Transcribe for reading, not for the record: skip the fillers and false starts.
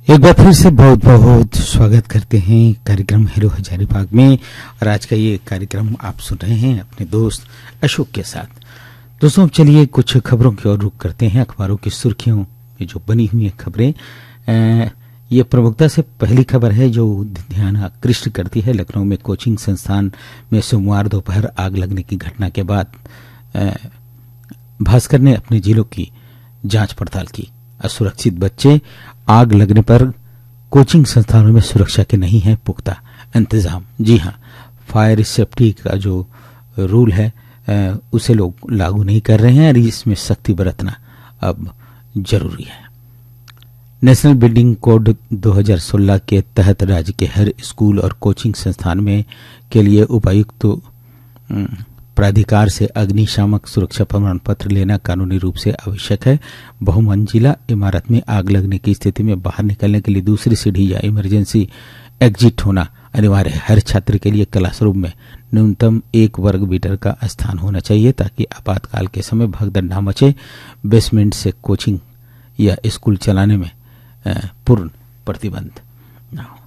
एक बार फिर से बहुत बहुत स्वागत करते हैं कार्यक्रम हेलो हजारीबाग में। और आज का ये कार्यक्रम आप सुन रहे हैं अपने दोस्त अशोक के साथ। दोस्तों, चलिए कुछ खबरों की ओर रुख करते हैं। अखबारों की सुर्खियों में जो बनी हुई हैं खबरें, ये प्रमुखता से पहली खबर है जो ध्यान आकृष्ट करती है। लखनऊ में कोचिंग संस्थान में सोमवार दोपहर आग लगने की घटना के बाद भास्कर ने अपने जिलों की जांच पड़ताल की। असुरक्षित बच्चे, आग लगने पर कोचिंग संस्थानों में सुरक्षा के नहीं है पुख्ता इंतजाम। जी हां, फायर सेफ्टी का जो रूल है उसे लोग लागू नहीं कर रहे हैं और इसमें सख्ती बरतना अब जरूरी है। नेशनल बिल्डिंग कोड 2016 के तहत राज्य के हर स्कूल और कोचिंग संस्थान में के लिए उपायुक्त प्राधिकार से अग्निशामक सुरक्षा प्रमाण पत्र लेना कानूनी रूप से आवश्यक है। बहुमंजिला इमारत में आग लगने की स्थिति में बाहर निकलने के लिए दूसरी सीढ़ी या इमरजेंसी एग्जिट होना अनिवार्य है। हर छात्र के लिए क्लासरूम में न्यूनतम 1 वर्ग मीटर का स्थान होना चाहिए ताकि आपातकाल के समय भगदड़ न मचे। बेसमेंट से कोचिंग या स्कूल चलाने में पूर्ण प्रतिबंध न हो।